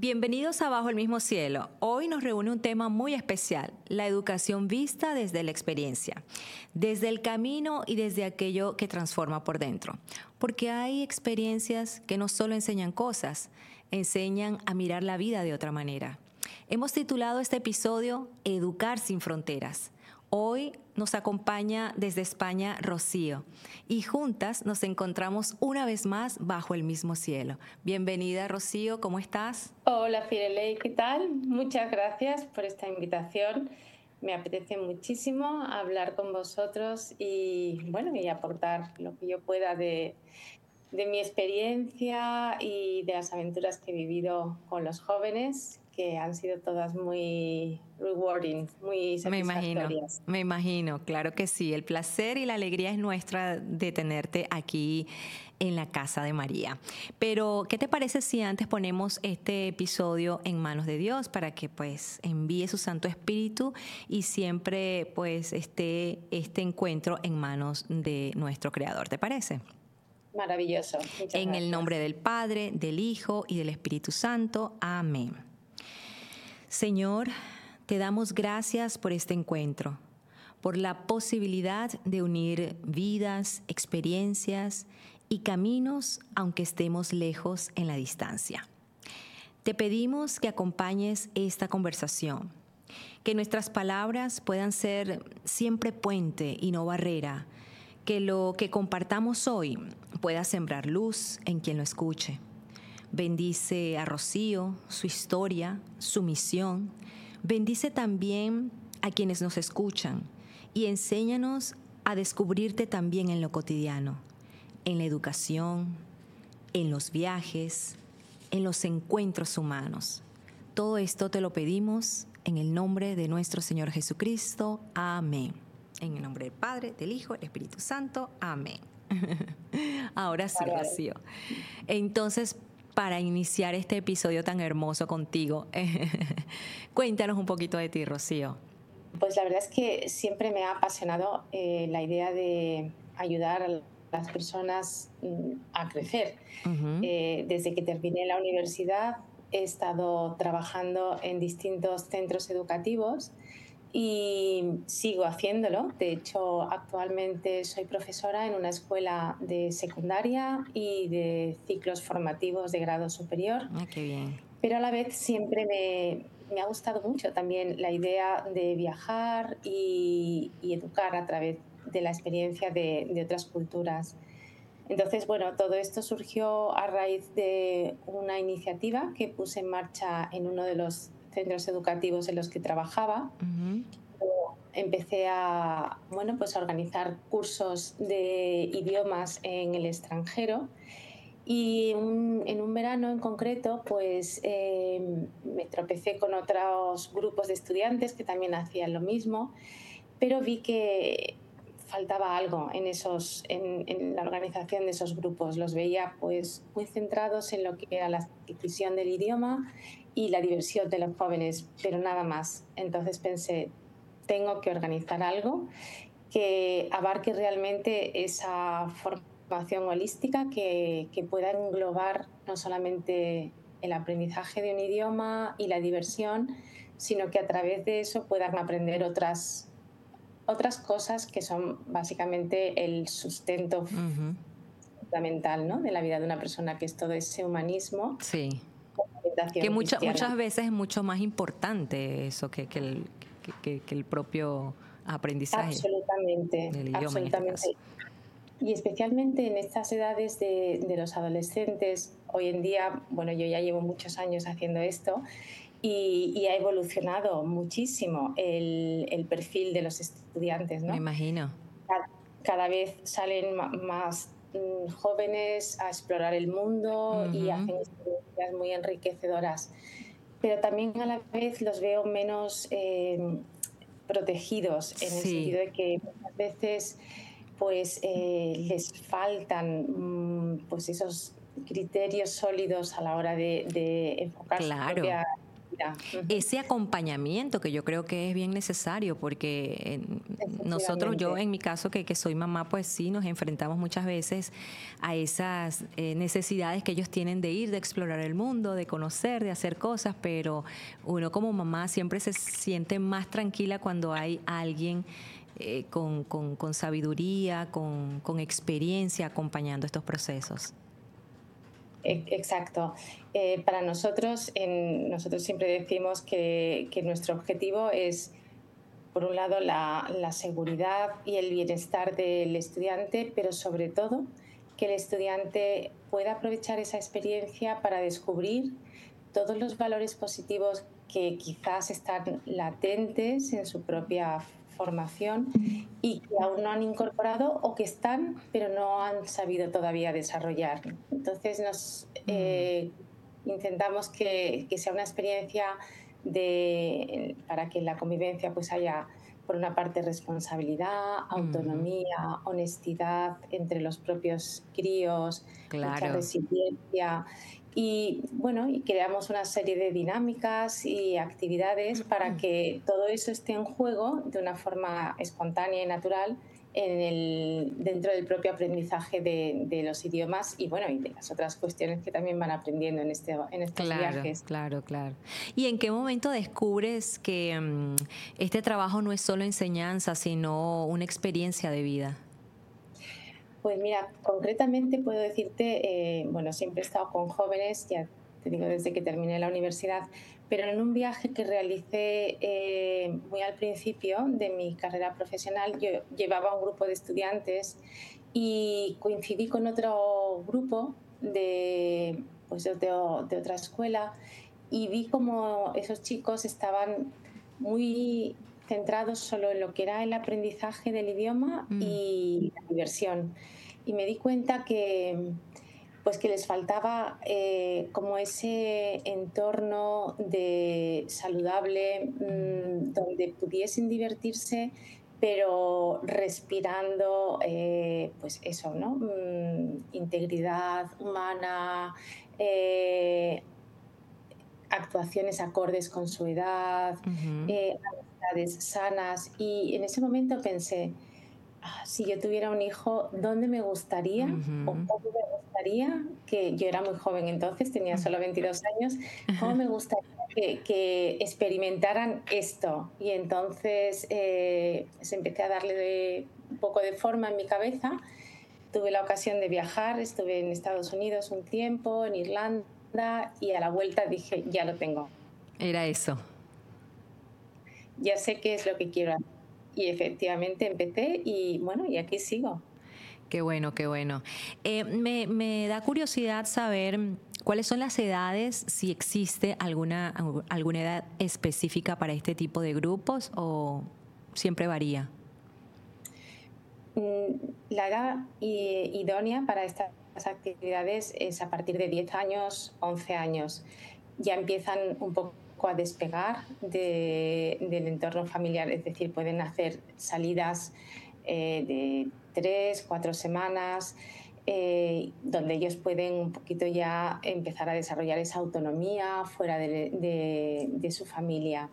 Bienvenidos a Bajo el Mismo Cielo. Hoy nos reúne un tema muy especial, la educación vista desde la experiencia, desde el camino y desde aquello que transforma por dentro. Porque hay experiencias que no solo enseñan cosas, enseñan a mirar la vida de otra manera. Hemos titulado este episodio Educar sin fronteras. Hoy nos acompaña desde España Rocío y juntas nos encontramos una vez más bajo el mismo cielo. Bienvenida, Rocío, ¿cómo estás? Hola, Firelei, ¿qué tal? Muchas gracias por esta invitación. Me apetece muchísimo hablar con vosotros y aportar lo que yo pueda de mi experiencia y de las aventuras que he vivido con los jóvenes, que han sido todas muy rewarding, muy satisfactorias. Me imagino, claro que sí. El placer y la alegría es nuestra de tenerte aquí en la casa de María. Pero, ¿qué te parece si antes ponemos este episodio en manos de Dios para que pues envíe su Santo Espíritu y siempre pues esté este encuentro en manos de nuestro Creador? ¿Te parece? Maravilloso, muchas En gracias. el nombre del Padre, del Hijo y del Espíritu Santo. Amén. Señor, te damos gracias por este encuentro, por la posibilidad de unir vidas, experiencias y caminos aunque estemos lejos en la distancia. Te pedimos que acompañes esta conversación, que nuestras palabras puedan ser siempre puente y no barrera, que lo que compartamos hoy pueda sembrar luz en quien lo escuche. Bendice a Rocío, su historia, su misión. Bendice también a quienes nos escuchan y enséñanos a descubrirte también en lo cotidiano, en la educación, en los viajes, en los encuentros humanos. Todo esto te lo pedimos en el nombre de nuestro Señor Jesucristo. Amén. En el nombre del Padre, del Hijo, del Espíritu Santo. Amén. Ahora sí, Rocío. Entonces, para iniciar este episodio tan hermoso contigo, cuéntanos un poquito de ti, Rocío. Pues la verdad es que siempre me ha apasionado la idea de ayudar a las personas a crecer. Desde que terminé la universidad he estado trabajando en distintos centros educativos y sigo haciéndolo. De hecho, actualmente soy profesora en una escuela de secundaria y de ciclos formativos de grado superior. Ah, qué bien. Pero a la vez siempre me ha gustado mucho también la idea de viajar y educar a través de la experiencia de otras culturas. Entonces, todo esto surgió a raíz de una iniciativa que puse en marcha en uno de los centros educativos en los que trabajaba. Empecé a organizar cursos de idiomas en el extranjero y en un verano en concreto me tropecé con otros grupos de estudiantes que también hacían lo mismo, pero vi que faltaba algo en la organización de esos grupos. Los veía pues muy centrados en lo que era la adquisición del idioma y la diversión de los jóvenes, pero nada más. Entonces pensé, tengo que organizar algo que abarque realmente esa formación holística que pueda englobar no solamente el aprendizaje de un idioma y la diversión, sino que a través de eso puedan aprender otras cosas que son básicamente el sustento fundamental, ¿no?, de la vida de una persona, que es todo ese humanismo. Sí. Que muchas veces es mucho más importante eso que el propio aprendizaje. Absolutamente, del idioma absolutamente. En este caso. Y especialmente en estas edades de los adolescentes, hoy en día, yo ya llevo muchos años haciendo esto y ha evolucionado muchísimo el perfil de los estudiantes, ¿no? Me imagino. Cada vez salen más jóvenes a explorar el mundo y hacen experiencias muy enriquecedoras, pero también a la vez los veo menos protegidos, en el sentido de que muchas veces les faltan esos criterios sólidos a la hora de enfocar su propia vida. Ese acompañamiento que yo creo que es bien necesario, porque nosotros, yo en mi caso que soy mamá, pues sí nos enfrentamos muchas veces a esas necesidades que ellos tienen de ir, de explorar el mundo, de conocer, de hacer cosas, pero uno como mamá siempre se siente más tranquila cuando hay alguien con sabiduría, con experiencia acompañando estos procesos. Exacto. Para nosotros, nosotros siempre decimos que nuestro objetivo es, por un lado, la seguridad y el bienestar del estudiante, pero sobre todo que el estudiante pueda aprovechar esa experiencia para descubrir todos los valores positivos que quizás están latentes en su propia formación y que aún no han incorporado o que están pero no han sabido todavía desarrollar. Entonces intentamos que sea una experiencia para que en la convivencia pues haya, por una parte, responsabilidad, autonomía, honestidad entre los propios críos, mucha resiliencia. Y bueno, y creamos una serie de dinámicas y actividades para que todo eso esté en juego de una forma espontánea y natural dentro del propio aprendizaje de los idiomas y bueno, y de las otras cuestiones que también van aprendiendo en estos viajes. Claro. ¿Y en qué momento descubres que este trabajo no es solo enseñanza, sino una experiencia de vida? Pues mira, concretamente puedo decirte, bueno, siempre he estado con jóvenes, ya te digo, desde que terminé la universidad, pero en un viaje que realicé muy al principio de mi carrera profesional, yo llevaba un grupo de estudiantes y coincidí con otro grupo pues de otra escuela y vi como esos chicos estaban muy centrados solo en lo que era el aprendizaje del idioma y la diversión. Y me di cuenta pues que les faltaba como ese entorno saludable donde pudiesen divertirse, pero respirando, pues eso, ¿no? Integridad humana, actuaciones acordes con su edad, amistades sanas. Y en ese momento pensé, si yo tuviera un hijo, ¿dónde me gustaría o cómo me gustaría que yo era muy joven entonces, tenía solo 22 años, cómo me gustaría que experimentaran esto? Y entonces pues empecé a darle un poco de forma en mi cabeza. Tuve la ocasión de viajar, estuve en Estados Unidos un tiempo, en Irlanda, y a la vuelta dije, ya lo tengo. Era eso. Ya sé qué es lo que quiero hacer. Y efectivamente empecé y bueno, y aquí sigo. Qué bueno. Me da curiosidad saber cuáles son las edades, si existe alguna edad específica para este tipo de grupos o siempre varía. La edad idónea para estas actividades es a partir de 10 años, 11 años. Ya empiezan un poco a despegar del entorno familiar, es decir, pueden hacer salidas de 3, 4 semanas, donde ellos pueden un poquito ya empezar a desarrollar esa autonomía fuera de su familia.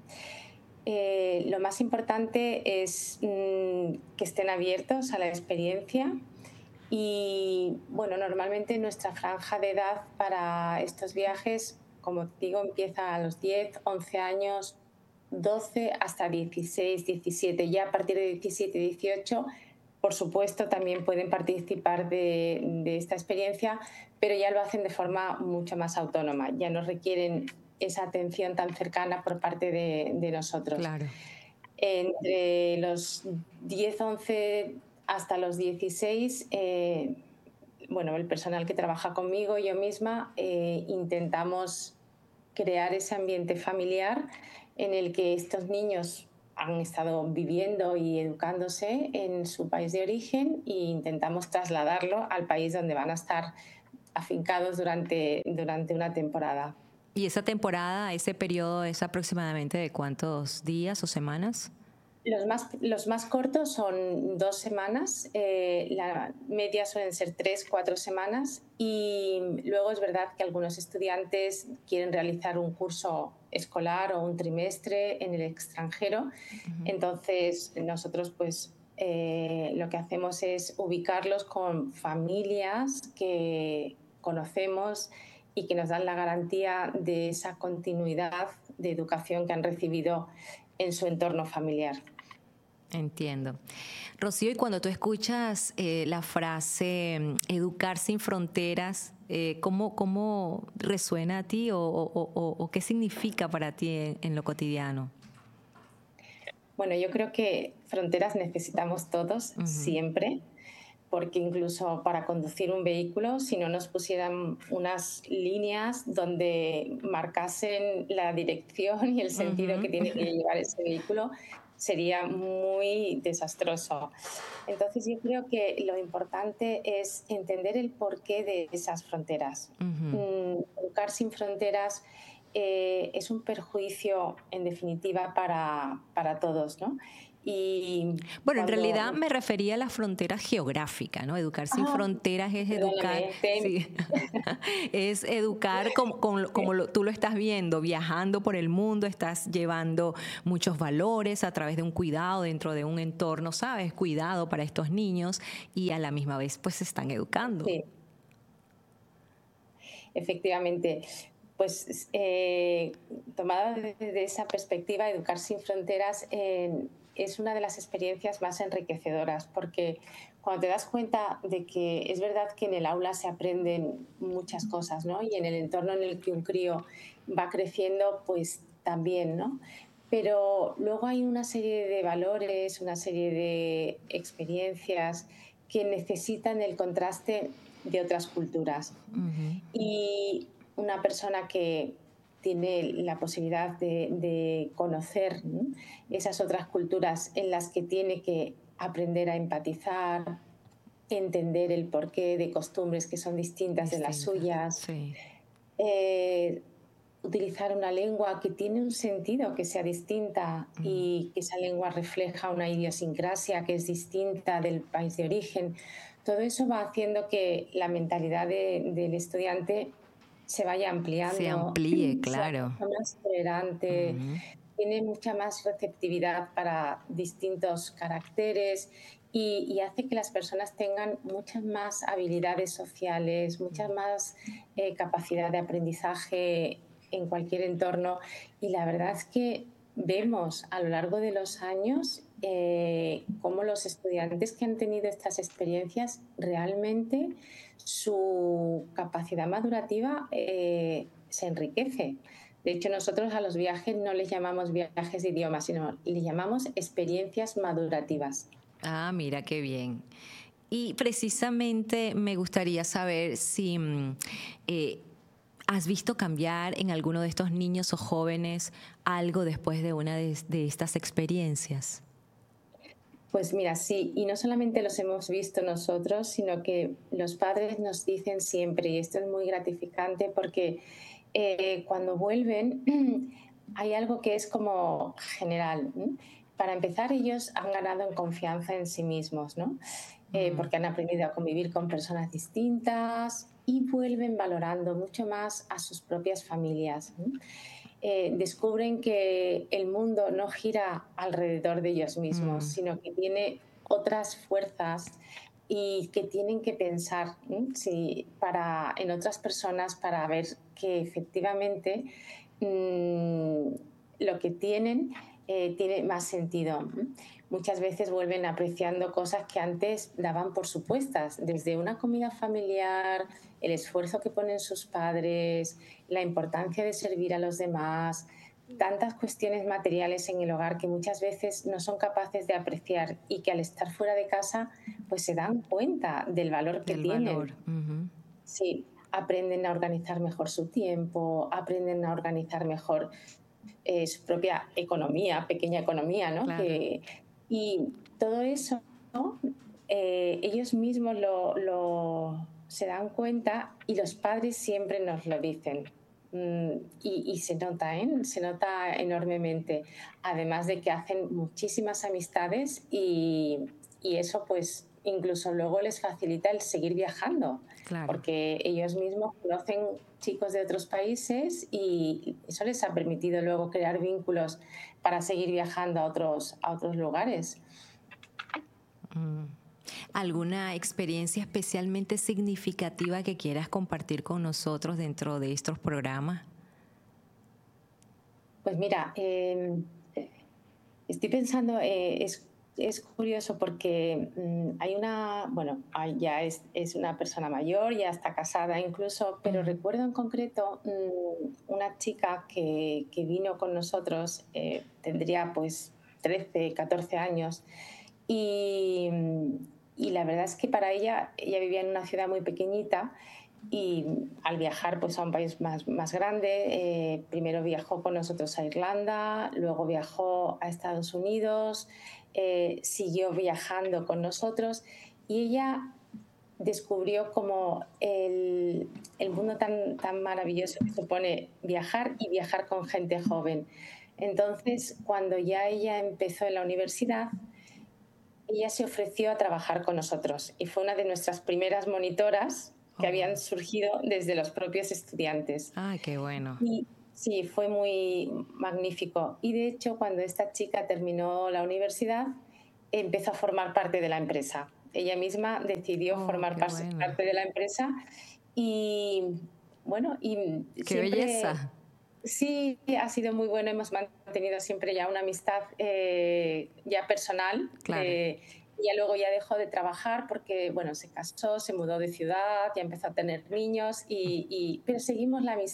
Lo más importante es que estén abiertos a la experiencia y, bueno, normalmente nuestra franja de edad para estos viajes, como digo, empieza a los 10, 11 años, 12 hasta 16, 17. Ya a partir de 17, 18, por supuesto, también pueden participar de esta experiencia, pero ya lo hacen de forma mucho más autónoma. Ya no requieren esa atención tan cercana por parte de nosotros. Claro. Entre los 10, 11 hasta los 16, bueno, el personal que trabaja conmigo, yo misma, intentamos crear ese ambiente familiar en el que estos niños han estado viviendo y educándose en su país de origen e intentamos trasladarlo al país donde van a estar afincados durante una temporada. ¿Y esa temporada, ese periodo es aproximadamente de cuántos días o semanas? Los más cortos son 2 semanas, la media suelen ser 3, 4 semanas y luego es verdad que algunos estudiantes quieren realizar un curso escolar o un trimestre en el extranjero. Ujú. Entonces nosotros pues lo que hacemos es ubicarlos con familias que conocemos y que nos dan la garantía de esa continuidad de educación que han recibido en su entorno familiar. Entiendo. Rocío, y cuando tú escuchas la frase educar sin fronteras, ¿cómo resuena a ti o qué significa para ti en lo cotidiano? Bueno, yo creo que fronteras necesitamos todos Ujú. siempre, porque incluso para conducir un vehículo, si no nos pusieran unas líneas donde marcasen la dirección y el sentido que Ujú. tiene que llevar ese vehículo, sería muy desastroso. Entonces yo creo que lo importante es entender el porqué de esas fronteras. Ujú. Educar sin fronteras es un perjuicio, en definitiva, para todos, ¿no? Y Bueno, en realidad cuando... me refería a las fronteras geográficas, ¿no? Educar sin Ah, fronteras es educar, perdóname, sí, es educar tú lo estás viendo, viajando por el mundo, estás llevando muchos valores a través de un cuidado dentro de un entorno, ¿sabes? Cuidado para estos niños y a la misma vez pues se están educando. sí, efectivamente. Pues tomada desde esa perspectiva, Educar sin Fronteras es una de las experiencias más enriquecedoras, porque cuando te das cuenta de que es verdad que en el aula se aprenden muchas cosas, ¿no? Y en el entorno en el que un crío va creciendo, pues también, ¿no? Pero luego hay una serie de valores, una serie de experiencias que necesitan el contraste de otras culturas. Ujú. Y una persona que tiene la posibilidad de conocer, ¿no?, esas otras culturas en las que tiene que aprender a empatizar, entender el porqué de costumbres que son distintas de las Distintas, suyas, sí. eh, utilizar una lengua que tiene un sentido que sea distinta Mm. y que esa lengua refleja una idiosincrasia que es distinta del país de origen. Todo eso va haciendo que la mentalidad del estudiante se vaya Se ampliando, amplíe, sea claro. mucho más tolerante, Ujú. tiene mucha más receptividad para distintos caracteres y hace que las personas tengan muchas más habilidades sociales, muchas más capacidad de aprendizaje en cualquier entorno. Y la verdad es que vemos a lo largo de los años cómo los estudiantes que han tenido estas experiencias realmente su capacidad madurativa se enriquece. De hecho, nosotros a los viajes no les llamamos viajes de idioma, sino les llamamos experiencias madurativas. Ah, mira qué bien. Y precisamente me gustaría saber si eh, has visto cambiar en alguno de estos niños o jóvenes algo después de una de estas experiencias. Pues mira, sí, y no solamente los hemos visto nosotros, sino que los padres nos dicen siempre, y esto es muy gratificante porque cuando vuelven hay algo que es como general, ¿no? Para empezar, ellos han ganado en confianza en sí mismos, ¿no? Mm. Porque han aprendido a convivir con personas distintas y vuelven valorando mucho más a sus propias familias, ¿no? Descubren que el mundo no gira alrededor de ellos mismos, Mm. sino que tiene otras fuerzas y que tienen que pensar, ¿no?, en otras personas para ver que efectivamente mmm, lo que tienen tiene más sentido, ¿no? Muchas veces vuelven apreciando cosas que antes daban por supuestas, desde una comida familiar, el esfuerzo que ponen sus padres, la importancia de servir a los demás, tantas cuestiones materiales en el hogar que muchas veces no son capaces de apreciar y que al estar fuera de casa pues se dan cuenta del valor que Del tienen. valor. Ujú. Sí, aprenden a organizar mejor su tiempo, aprenden a organizar mejor su propia economía, pequeña economía, ¿no? Claro. Y todo eso, ¿no?, ellos mismos se dan cuenta y los padres siempre nos lo dicen. y se nota, ¿eh? Se nota enormemente. Además de que hacen muchísimas amistades y eso pues incluso luego les facilita el seguir viajando, Claro. porque ellos mismos conocen chicos de otros países y eso les ha permitido luego crear vínculos para seguir viajando a otros lugares. Mm. ¿Alguna experiencia especialmente significativa que quieras compartir con nosotros dentro de estos programas? Pues mira, estoy pensando, es curioso porque hay una, bueno, ya es una persona mayor, ya está casada incluso, pero Ujú. recuerdo en concreto una chica que vino con nosotros, tendría pues 13, 14 años, y, y la verdad es que para ella vivía en una ciudad muy pequeñita y al viajar pues, a un país más grande, primero viajó con nosotros a Irlanda, luego viajó a Estados Unidos, siguió viajando con nosotros y ella descubrió como el mundo tan maravilloso que supone viajar y viajar con gente joven. Entonces, cuando ya ella empezó en la universidad, ella se ofreció a trabajar con nosotros y fue una de nuestras primeras monitoras que Oh, habían wow. surgido desde los propios estudiantes. Ay, qué bueno. Y sí, fue muy magnífico. Y de hecho, cuando esta chica terminó la universidad, empezó a formar parte de la empresa. Ella misma decidió Oh, formar qué bueno. parte de la empresa y bueno, y Qué siempre belleza. sí, ha sido muy bueno. Hemos mantenido siempre ya una amistad ya personal. Claro. Ella luego ya dejó de trabajar porque, bueno, se casó, se mudó de ciudad, ya empezó a tener niños, pero seguimos la amistad.